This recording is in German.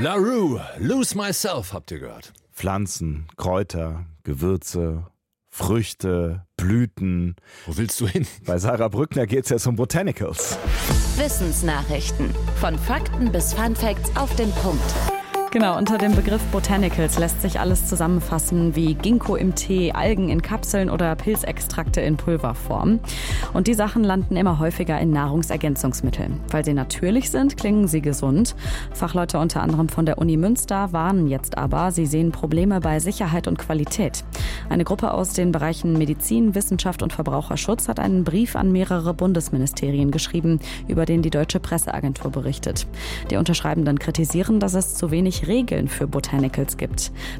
LaRue, Lose Myself, habt ihr gehört? Pflanzen, Kräuter, Gewürze, Früchte, Blüten. Wo willst du hin? Bei Sarah Brückner geht's jetzt um Botanicals. Wissensnachrichten. Von Fakten bis Funfacts auf den Punkt. Genau, unter dem Begriff Botanicals lässt sich alles zusammenfassen wie Ginkgo im Tee, Algen in Kapseln oder Pilzextrakte in Pulverform. Und die Sachen landen immer häufiger in Nahrungsergänzungsmitteln. Weil sie natürlich sind, klingen sie gesund. Fachleute unter anderem von der Uni Münster warnen jetzt aber, sie sehen Probleme bei Sicherheit und Qualität. Eine Gruppe aus den Bereichen Medizin, Wissenschaft und Verbraucherschutz hat einen Brief an mehrere Bundesministerien geschrieben, über den die Deutsche Presseagentur berichtet. Die Unterschreibenden kritisieren, dass es zu wenig Regeln für Botanicals gibt.